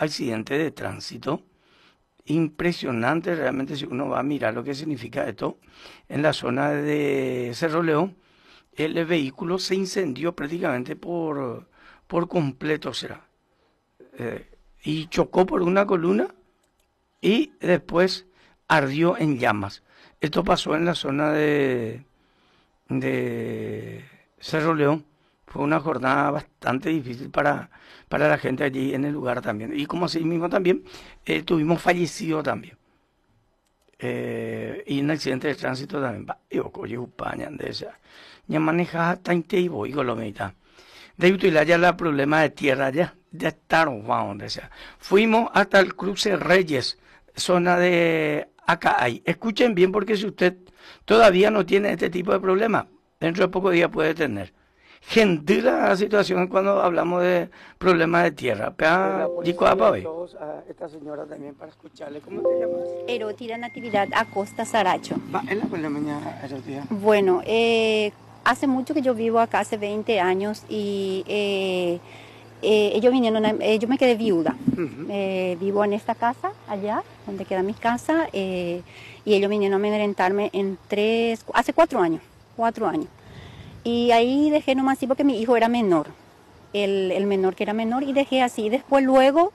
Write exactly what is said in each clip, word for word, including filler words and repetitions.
accidente de tránsito impresionante realmente si uno va a mirar lo que significa esto. En la zona de Cerro León, el vehículo se incendió prácticamente por, por completo, será. Eh, y chocó por una columna y después ardió en llamas. Esto pasó en la zona de, de Cerro León. Fue una jornada bastante difícil para, para la gente allí en el lugar también. Y como así mismo también, eh, tuvimos fallecidos también. Eh, y un accidente de tránsito también. Yo coño España, de esa. Ya manejaba tainte y voy con lo mitad. De utilizar ya el problema de tierra ya, ya estaron, donde sea. Fuimos hasta el cruce Reyes, zona de Acay. Escuchen bien porque si usted todavía no tiene este tipo de problema, dentro de pocos días puede tener. Gentil la situación cuando hablamos de problemas de tierra. Pea, chico, a esta señora también para escucharle. ¿Cómo te llamas? Erótida Natividad Acosta Saracho. Va, en la la mañana, Erótida. Bueno, eh, hace mucho que yo vivo acá, hace veinte años, y eh, eh, ellos vinieron, a, eh, yo me quedé viuda. Uh-huh. eh, vivo en esta casa, allá, donde queda mi casa, eh, y ellos vinieron a amedrentarme en tres, hace cuatro años, cuatro años. Y ahí dejé nomás así porque mi hijo era menor, el, el menor que era menor, y dejé así. Después luego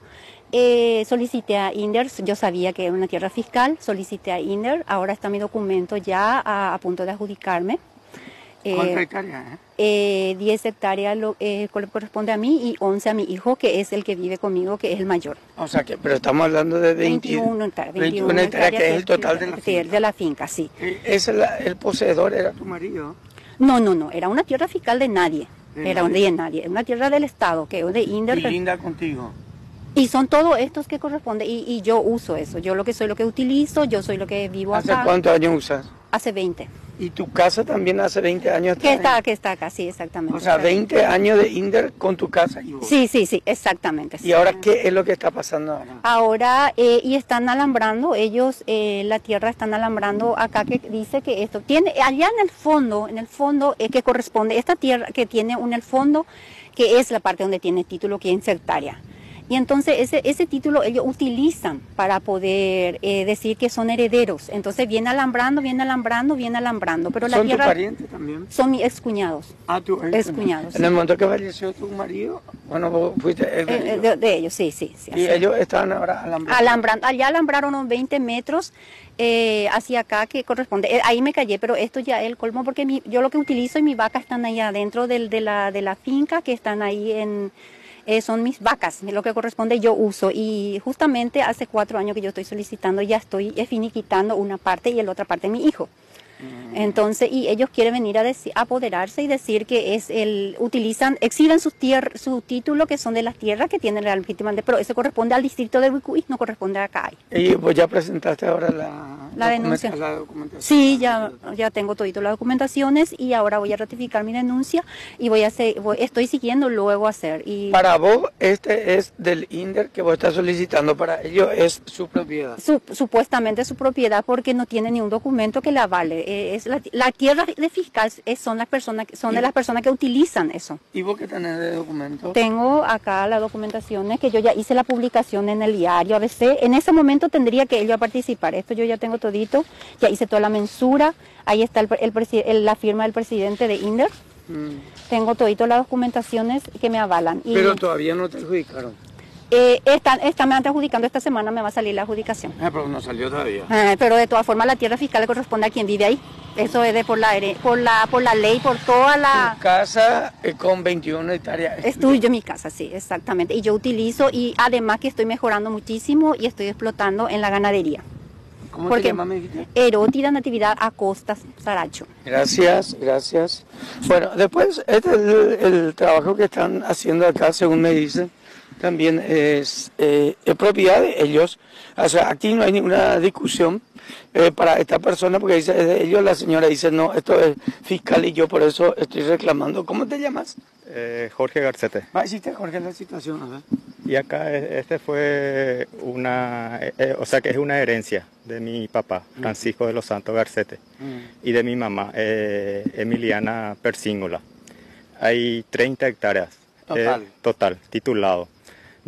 eh, solicité a INDER, yo sabía que era una tierra fiscal, solicité a INDER, ahora está mi documento ya a, a punto de adjudicarme. ¿Cuántas eh, hectáreas? Eh? Eh, diez hectáreas lo, eh, corresponde a mí y once a mi hijo, que es el que vive conmigo, que es el mayor. O sea, que, pero estamos hablando de veinte, veintiuno hectáreas, veintiuna hectáreas, que es el total de la finca. De la finca, sí. ¿Es el, el poseedor era tu marido? No, no, no, era una tierra fiscal de nadie, de era nadie. de nadie, una tierra del Estado, que es de INDER. Y linda contigo. Y son todos estos que corresponden, y, y yo uso eso, yo lo que soy lo que utilizo, yo soy lo que vivo ¿Hace acá. ¿Hace cuántos años usas? Hace veinte. ¿Y tu casa también hace veinte años? Que está, que está acá, sí, exactamente. O sea, veinte años de INDER con tu casa y vos. Sí, sí, sí, exactamente. ¿Y sí. ahora qué es lo que está pasando ahora? Ahora, eh, y están alambrando, ellos, eh, la tierra están alambrando acá, que dice que esto tiene, allá en el fondo, en el fondo, eh, que corresponde, esta tierra que tiene en el fondo, que es la parte donde tiene título, que es sectaria. Y entonces ese, ese título ellos utilizan para poder eh, decir que son herederos. Entonces viene alambrando, viene alambrando, viene alambrando. Pero ¿Son la tierra, tus parientes también? Son mis excuñados. Ah, tu excuñados. En sí. El momento que falleció tu marido, bueno, vos fuiste el de, eh, de, de ellos, sí, sí. sí y así. Ellos estaban ahora alambrando. Alambrando, allá alambraron unos veinte metros eh, hacia acá que corresponde. Eh, ahí me callé, pero esto ya es el colmo porque mi, yo lo que utilizo y mis vacas están ahí adentro del, de, la, de la finca, que están ahí en... Eh, son mis vacas, lo que corresponde yo uso, y justamente hace cuatro años que yo estoy solicitando, ya estoy finiquitando una parte y la otra parte de mi hijo. Entonces, y ellos quieren venir a decir, apoderarse y decir que es el, utilizan, exhiben sus tier, su título, que son de las tierras que tienen la legítimamente, pero eso corresponde al distrito de Huicuy, no corresponde a acá. ¿Y pues ya presentaste ahora la, la denuncia? La documentación? Sí, ya, ya tengo todito las documentaciones y ahora voy a ratificar mi denuncia y voy a hacer, voy, estoy siguiendo luego a hacer. Y para vos, este es del INDER que vos estás solicitando, para ellos es su propiedad. Su, supuestamente su propiedad porque no tiene ni un documento que la avale. Es la, la tierra de fiscal es, son las personas son de las personas que utilizan eso. ¿Y vos qué tenés de documento? Tengo acá las documentaciones que yo ya hice la publicación en el diario A B C. En ese momento tendría que ellos participar. Esto yo ya tengo todito, ya hice toda la mensura. Ahí está el, el, el, la firma del presidente de INDER. Mm. Tengo todito las documentaciones que me avalan. Y pero todavía no te adjudicaron. Eh, están, están adjudicando esta semana, me va a salir la adjudicación. Ah, pero no salió todavía. Eh, pero de todas formas la tierra fiscal le corresponde a quien vive ahí. Eso es de por la por la por la ley, por toda la... Tu casa eh, con veintiuna hectáreas. Es tuyo mi casa, sí, exactamente. Y yo utilizo, y además que estoy mejorando muchísimo y estoy explotando en la ganadería. ¿Cómo te llamas, me dijiste? Erótida Natividad Acosta Saracho. Gracias, gracias. Bueno, después este es el, el trabajo que están haciendo acá, según me dicen. También es, eh, es propiedad de ellos. O sea, aquí no hay ninguna discusión eh, para esta persona, porque dice es de ellos. La señora dice, no, esto es fiscal y yo por eso estoy reclamando. ¿Cómo te llamas? Eh, Jorge Garcete. Va, hiciste, Jorge, la situación, a ver. Y acá este fue una, eh, o sea que es una herencia de mi papá, Francisco de los Santos Garcete, mm. y de mi mamá, eh, Emiliana Persíngola. Hay treinta hectáreas. Total. Eh, total, titulado.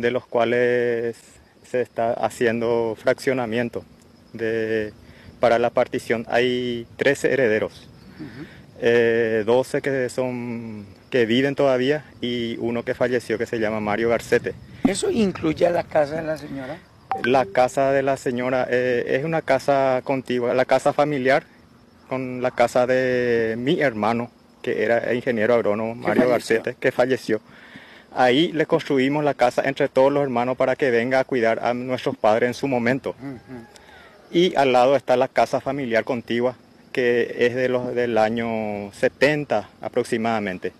de los cuales se está haciendo fraccionamiento de, para la partición. Hay trece herederos, uh-huh. eh, doce que, son, que viven todavía y uno que falleció que se llama Mario Garcete. ¿Eso incluye a la casa de la señora? La casa de la señora eh, es una casa contigua, la casa familiar con la casa de mi hermano, que era ingeniero agrónomo, Mario Garcete, que falleció. Ahí le construimos la casa entre todos los hermanos para que venga a cuidar a nuestros padres en su momento. Uh-huh. Y al lado está la casa familiar contigua, que es de los del año setenta aproximadamente.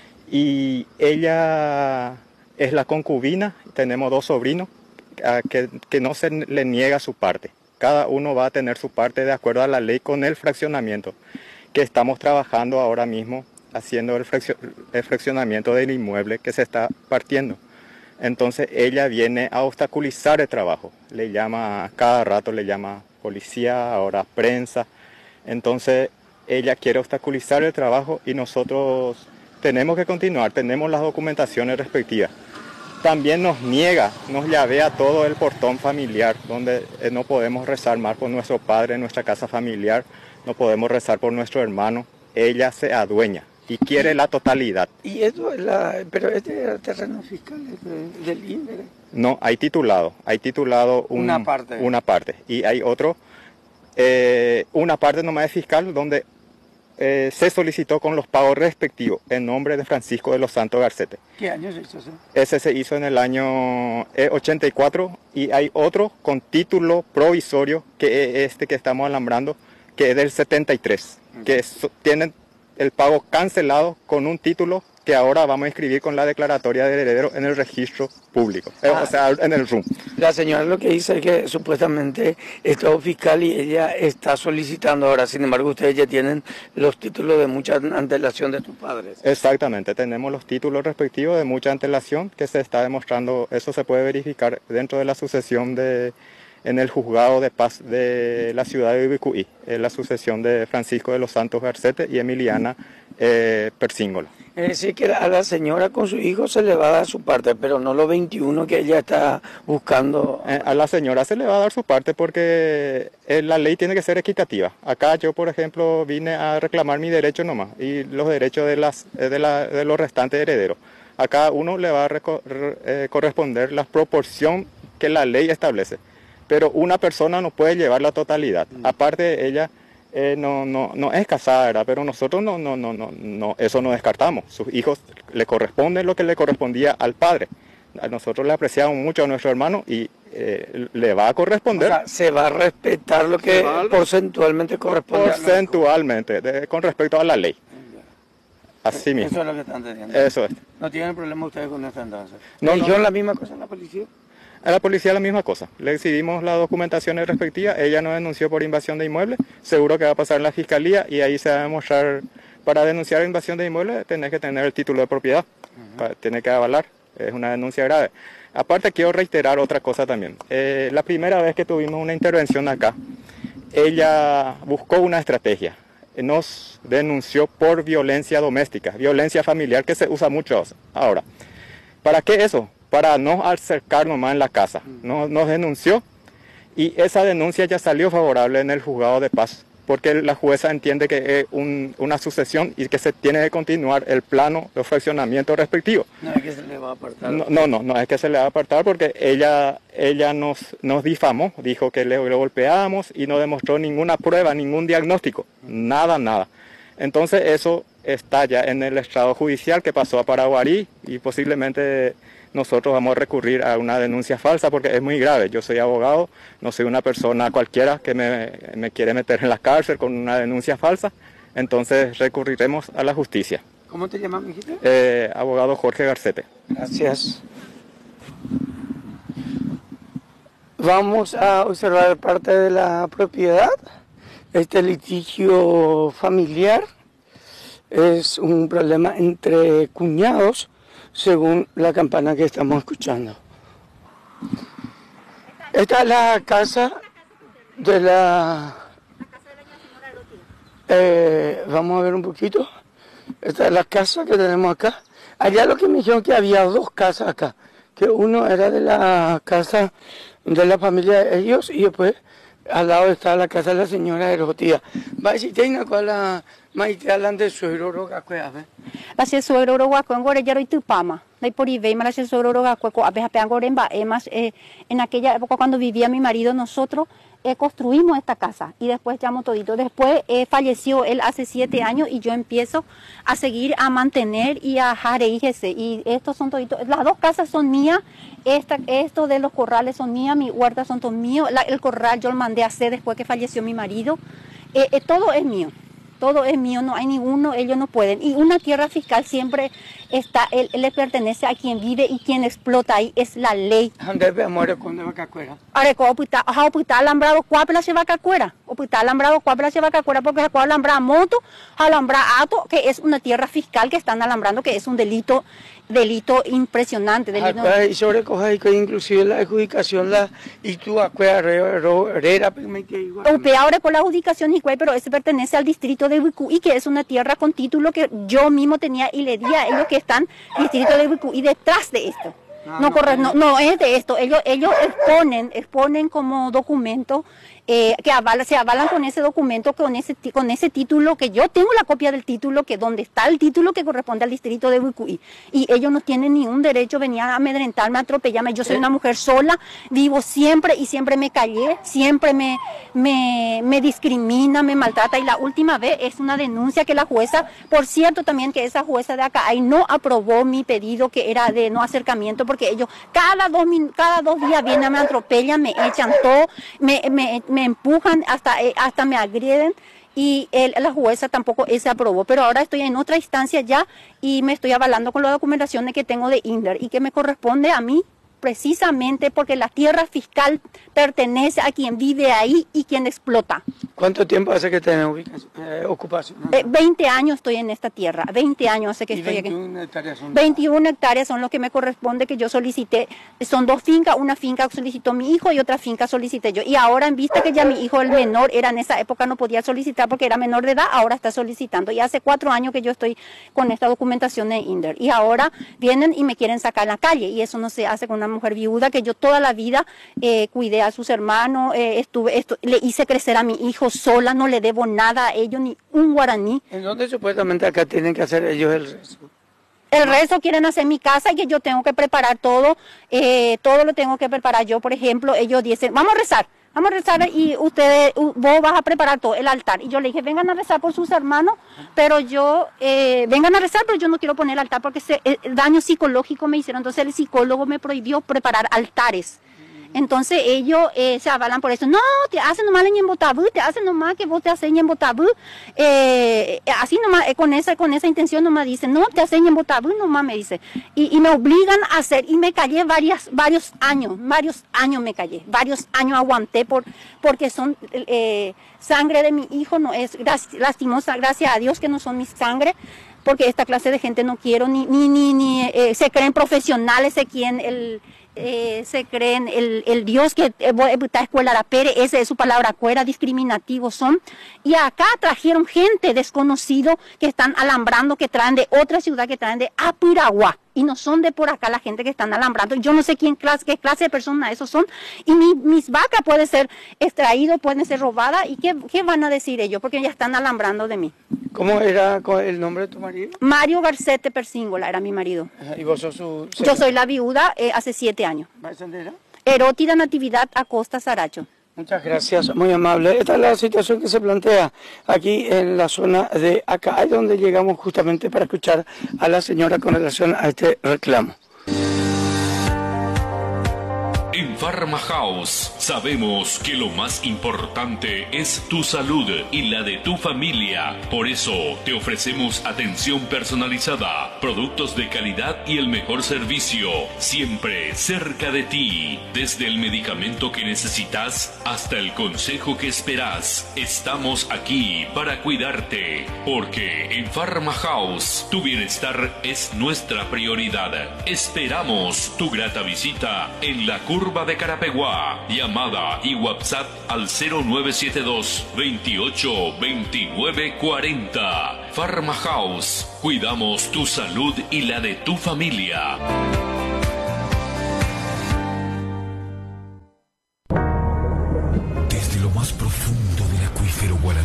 Y ella es la concubina, tenemos dos sobrinos, Que, que no se le niega su parte. Cada uno va a tener su parte de acuerdo a la ley con el fraccionamiento, que estamos trabajando ahora mismo, haciendo el, fraccion, el fraccionamiento del inmueble que se está partiendo. Entonces ella viene a obstaculizar el trabajo, le llama, cada rato le llama policía, ahora prensa. Entonces ella quiere obstaculizar el trabajo y nosotros tenemos que continuar, tenemos las documentaciones respectivas. También nos niega, nos llavea todo el portón familiar, donde no podemos rezar más por nuestro padre en nuestra casa familiar, no podemos rezar por nuestro hermano. Ella se adueña y quiere la totalidad. ¿Y esto es la, pero este era terreno fiscal de, del I N D E? No, hay titulado, hay titulado un, una parte. Una parte. Y hay otro, eh, una parte nomás es fiscal, donde Eh, se solicitó con los pagos respectivos en nombre de Francisco de los Santos Garcete. ¿Qué año se hizo eso? Ese se hizo en el año eh, ochenta y cuatro y hay otro con título provisorio que es este que estamos alambrando, que es del setenta y tres, uh-huh. que es, tienen el pago cancelado con un título que ahora vamos a inscribir con la declaratoria de heredero en el registro público, ah, eh, o sea, en el R U M. La señora lo que dice es que supuestamente es todo fiscal y ella está solicitando ahora, sin embargo ustedes ya tienen los títulos de mucha antelación de tus padres. Exactamente, tenemos los títulos respectivos de mucha antelación que se está demostrando, eso se puede verificar dentro de la sucesión de, en el juzgado de paz de la ciudad de Ubicuí, en la sucesión de Francisco de los Santos Garcete y Emiliana eh, Persíngola. Es decir, que a la señora con su hijo se le va a dar su parte, pero no los veintiuno que ella está buscando. Eh, a la señora se le va a dar su parte porque eh, la ley tiene que ser equitativa. Acá yo, por ejemplo, vine a reclamar mi derecho nomás y los derechos de, las, de, la, de los restantes herederos. A cada uno le va a reco- eh, corresponder la proporción que la ley establece. Pero una persona no puede llevar la totalidad. Mm. Aparte, ella... Eh, no, no, no es casada, ¿verdad? Pero nosotros no, no, no, no, no, eso no descartamos. Sus hijos le corresponden lo que le correspondía al padre. A nosotros le apreciamos mucho a nuestro hermano y eh, le va a corresponder. O sea, se va a respetar lo que porcentualmente corresponde. Porcentualmente, de, con respecto a la ley. Así mismo. Eso es lo que están entendiendo. Eso es. ¿No tienen problema ustedes con esta entonces? No, ¿Le dijeron no. la misma cosa a la policía? A la policía la misma cosa. Le exhibimos las documentaciones respectivas. Ella nos denunció por invasión de inmueble. Seguro que va a pasar en la fiscalía y ahí se va a demostrar. Para denunciar invasión de inmueble tenés que tener el título de propiedad. Uh-huh. Tiene que avalar. Es una denuncia grave. Aparte quiero reiterar otra cosa también. Eh, la primera vez que tuvimos una intervención acá, ella buscó una estrategia. Nos denunció por violencia doméstica, violencia familiar que se usa mucho ahora. ¿Para qué eso? Para no acercarnos más en la casa. Nos, nos denunció y esa denuncia ya salió favorable en el juzgado de paz, porque la jueza entiende que es un, una sucesión y que se tiene que continuar el plano de fraccionamiento respectivo. No es que se le va a apartar. No, no, no, no es que se le va a apartar porque ella, ella nos, nos difamó, dijo que le, le golpeábamos y no demostró ninguna prueba, ningún diagnóstico, nada, nada. Entonces eso está ya en el estrado judicial que pasó a Paraguarí y posiblemente... Nosotros vamos a recurrir a una denuncia falsa porque es muy grave. Yo soy abogado, no soy una persona cualquiera que me, me quiere meter en la cárcel con una denuncia falsa. Entonces recurriremos a la justicia. ¿Cómo te llamas, mijito? Eh, abogado Jorge Garcete. Gracias. Vamos a observar parte de la propiedad. Este litigio familiar es un problema entre cuñados, según la campana que estamos escuchando. Esta es la casa de la... Eh, vamos a ver un poquito. Esta es la casa que tenemos acá. Allá lo que me dijeron que había dos casas acá, que uno era de la casa de la familia de ellos y después al lado está la casa de la señora Erotia. Va a decir, ¿tiene cuál la maite hablan de suegro rogacuea? La se suegro rogacuea en Gorellero y Tupama. De por Ibeima la se suegro rogacuea, a veces Goremba, más en aquella época cuando vivía mi marido nosotros, Eh, construimos esta casa y después llamo todito. Después eh, falleció él hace siete años y yo empiezo a seguir a mantener y a jareíjese. Y estos son toditos, las dos casas son mías, esta, esto de los corrales son mías, mi huerta son todos míos, la, el corral yo lo mandé a hacer después que falleció mi marido. Eh, eh, todo es mío. Todo es mío, no hay ninguno, ellos no pueden. Y una tierra fiscal siempre está, él, él le pertenece a quien vive y quien explota ahí, es la ley. ¿Dónde muere cuando va a cacuera? Ahora, ¿cómo está alambrado cuapela se va a cacuera? O está alambrado cuapela se va a cacuera porque se puede alambrar moto, alambrar ato, que es una tierra fiscal que están alambrando, que es un delito, delito impresionante. Delito. Acá, y sobre cosas que inclusive la adjudicación, la, y tú acuera, herera, ahora con la adjudicación, pero ese pertenece al distrito de Bicuí, que es una tierra con título que yo mismo tenía y le di a ellos que están distrito de Bicuí detrás de esto. No, no, corre, no, no es de esto, ellos, ellos exponen, exponen como documento eh, que avala, se avalan con ese documento, con ese, con ese título, que yo tengo la copia del título, que donde está el título que corresponde al distrito de Bicuí. Y ellos no tienen ningún derecho, venían a amedrentarme, a atropellarme. Yo soy una mujer sola, vivo siempre y siempre me callé, siempre me, me, me discrimina, me maltrata. Y la última vez es una denuncia que la jueza, por cierto también que esa jueza de acá ahí no aprobó mi pedido que era de no acercamiento, porque ellos cada dos, cada dos días vienen, me atropellan, me echan todo, me, me, me empujan, hasta, hasta me agreden y el, la jueza tampoco se aprobó. Pero ahora estoy en otra instancia ya y me estoy avalando con las documentaciones que tengo de INDER y que me corresponde a mí precisamente porque la tierra fiscal pertenece a quien vive ahí y quien explota. ¿Cuánto tiempo hace que tenés eh, ocupación? Eh, veinte años estoy en esta tierra, veinte años hace que estoy aquí. veintiuna hectáreas son... veintiuna hectáreas son los que me corresponde que yo solicité. Son dos fincas, una finca solicitó mi hijo y otra finca solicité yo. Y ahora en vista que ya mi hijo, el menor, era en esa época no podía solicitar porque era menor de edad, ahora está solicitando. Y hace cuatro años que yo estoy con esta documentación de INDER. Y ahora vienen y me quieren sacar a la calle. Y eso no se hace con una mujer viuda que yo toda la vida eh, cuidé a sus hermanos, eh, estuve, esto, le hice crecer a mi hijo sola, no le debo nada a ellos, ni un guaraní. ¿En dónde supuestamente acá tienen que hacer ellos el rezo? El resto quieren hacer mi casa y que yo tengo que preparar todo, eh, todo lo tengo que preparar yo. Por ejemplo, ellos dicen, vamos a rezar, vamos a rezar y ustedes, vos vas a preparar todo, el altar. Y yo le dije, vengan a rezar por sus hermanos, pero yo, eh, vengan a rezar, pero yo no quiero poner el altar porque se, eh, daño psicológico me hicieron. Entonces el psicólogo me prohibió preparar altares. Entonces ellos eh, se avalan por eso. No, te hacen nomás en Botabú, te hacen nomás que vos te hacen en Botabú. Eh, así nomás, eh, con esa con esa intención nomás dicen, no, te hacen en Botabú nomás me dice. Y, y me obligan a hacer, y me callé varias, varios años, varios años me callé, varios años aguanté por, porque son eh, sangre de mi hijo, no es lastimosa, gracias a Dios que no son mi sangre. Porque esta clase de gente no quiero, ni, ni, ni, ni eh, se creen profesionales, se creen el... Eh, se creen el, el Dios que está escuela la pere, esa es su palabra, cuera, discriminativos son. Y acá trajeron gente desconocido que están alambrando, que traen de otra ciudad, que traen de Apiragua. Y no son de por acá la gente que están alambrando. Yo no sé quién clase, qué clase de personas esos son. Y mi, mis vacas pueden ser extraídas, pueden ser robadas. ¿Y qué, qué van a decir ellos? Porque ya están alambrando de mí. ¿Cómo era el nombre de tu marido? Mario Garcete Persíngola era mi marido. ¿Y vos sos su...? Yo soy la viuda eh, hace siete años. ¿Sandera? Erótida Natividad Acosta Saracho. Muchas gracias, muy amable. Esta es la situación que se plantea aquí en la zona de acá, es donde llegamos justamente para escuchar a la señora con relación a este reclamo. En Pharma House sabemos que lo más importante es tu salud y la de tu familia. Por eso te ofrecemos atención personalizada, productos de calidad y el mejor servicio, siempre cerca de ti. Desde el medicamento que necesitas hasta el consejo que esperas, estamos aquí para cuidarte. Porque en Pharma House tu bienestar es nuestra prioridad. Esperamos tu grata visita en la curva de Carapeguá. Llamada y WhatsApp al cero nueve siete dos, veintiocho, veintinueve, cuarenta. Pharma House. Cuidamos tu salud y la de tu familia. más profundo del acuífero guaraní.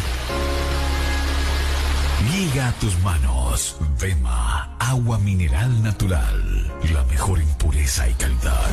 Llega a tus manos Vema, agua mineral natural, la mejor en pureza y calidad.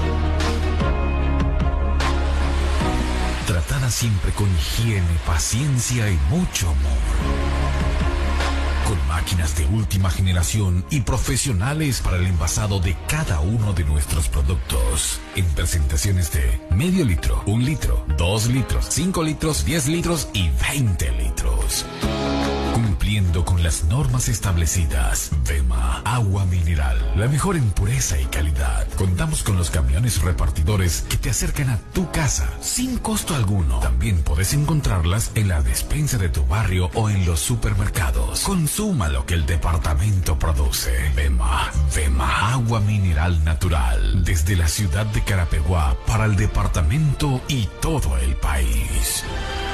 Tratada siempre con higiene, paciencia y mucho amor. Con máquinas de última generación y profesionales para el envasado de cada uno de nuestros productos. En presentaciones de medio litro, un litro, dos litros, cinco litros, diez litros y veinte litros. Cumpliendo con las normas establecidas. Vema, agua mineral, la mejor en pureza y calidad. Contamos con los camiones repartidores que te acercan a tu casa sin costo alguno. También puedes encontrarlas en la despensa de tu barrio o en los supermercados. Consuma lo que el departamento produce. Vema, Vema, agua mineral natural. Desde la ciudad de Carapeguá para el departamento y todo el país.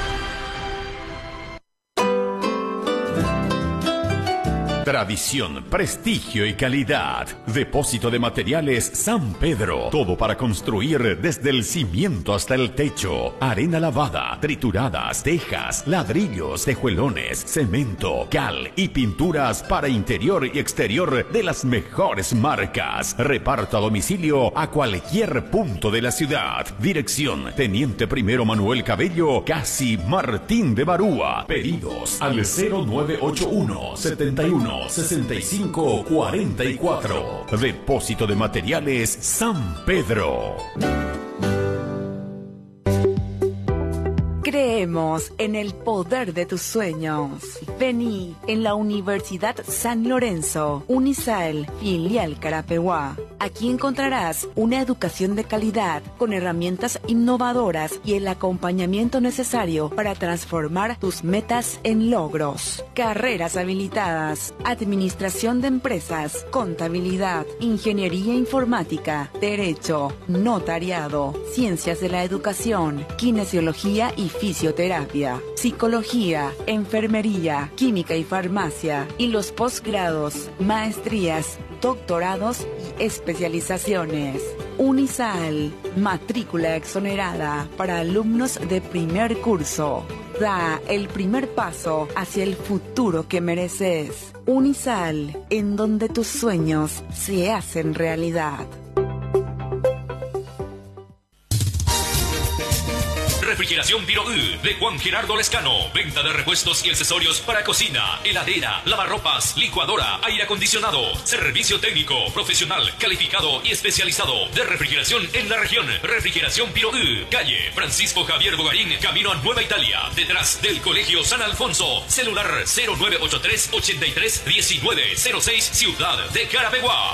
Tradición, prestigio y calidad. Depósito de materiales San Pedro. Todo para construir desde el cimiento hasta el techo. Arena lavada, trituradas, tejas, ladrillos, tejuelones, cemento, cal y pinturas para interior y exterior de las mejores marcas. Reparto a domicilio a cualquier punto de la ciudad. Dirección: Teniente Primero Manuel Cabello, casi Martín de Barúa. Pedidos al cero nueve ocho uno, setenta y uno, sesenta y cinco, cuarenta y cuatro. Depósito de materiales San Pedro. Creemos en el poder de tus sueños. Vení en la Universidad San Lorenzo, Unisael, filial Carapeguá. Aquí encontrarás una educación de calidad con herramientas innovadoras y el acompañamiento necesario para transformar tus metas en logros. Carreras habilitadas: administración de empresas, contabilidad, ingeniería informática, derecho, notariado, ciencias de la educación, kinesiología y fisioterapia, psicología, enfermería, química y farmacia, y los posgrados, maestrías, doctorados y especializaciones. Unisael, matrícula exonerada para alumnos de primer curso. Da el primer paso hacia el futuro que mereces. Unisael, en donde tus sueños se hacen realidad. Refrigeración Piro U de Juan Gerardo Lescano. Venta de repuestos y accesorios para cocina, heladera, lavarropas, licuadora, aire acondicionado. Servicio técnico, profesional, calificado y especializado de refrigeración en la región. Refrigeración Piro U. Calle Francisco Javier Bogarín, camino a Nueva Italia, detrás del Colegio San Alfonso. Celular cero nueve ocho tres, ochenta y tres, diecinueve cero seis, Ciudad de Carapeguá.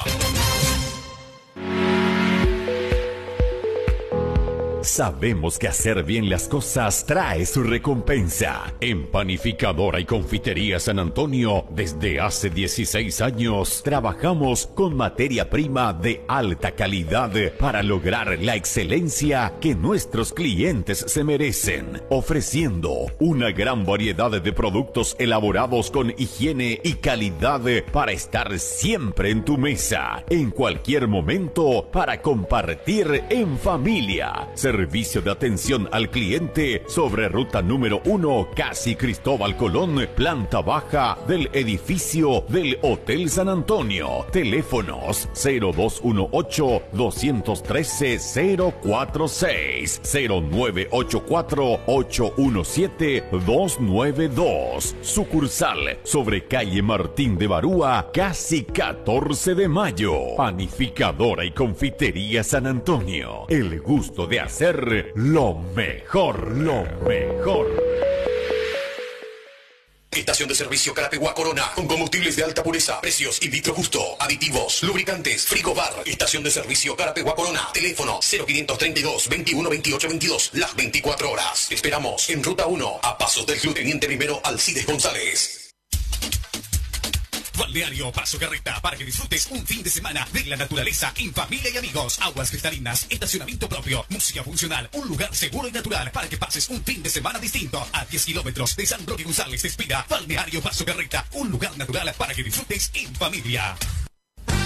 Sabemos que hacer bien las cosas trae su recompensa. En Panificadora y Confitería San Antonio, desde hace dieciséis años, trabajamos con materia prima de alta calidad para lograr la excelencia que nuestros clientes se merecen, ofreciendo una gran variedad de productos elaborados con higiene y calidad para estar siempre en tu mesa, en cualquier momento, para compartir en familia. Servicio de atención al cliente sobre ruta número uno, casi Cristóbal Colón, planta baja del edificio del Hotel San Antonio. Teléfonos cero dos uno ocho, dos uno tres, cero cuatro seis, cero nueve ocho cuatro, ocho uno siete, dos nueve dos. Sucursal sobre calle Martín de Barúa, casi catorce de mayo. Panificadora y Confitería San Antonio. El gusto de hacer lo mejor, lo mejor. Estación de servicio Carapeguá Corona, con combustibles de alta pureza, precios y litro justo, aditivos, lubricantes, frigobar. Estación de servicio Carapeguá Corona, teléfono cero quinientos treinta y dos, veintiuno, veintiocho, veintidós, las veinticuatro horas. Esperamos en ruta uno, a pasos del Club Teniente Primero Alcides González. Balneario Paso Carreta, para que disfrutes un fin de semana de la naturaleza en familia y amigos. Aguas cristalinas, estacionamiento propio, música funcional, un lugar seguro y natural para que pases un fin de semana distinto. A diez kilómetros de San Roque González te espera Balneario Paso Carreta, un lugar natural para que disfrutes en familia.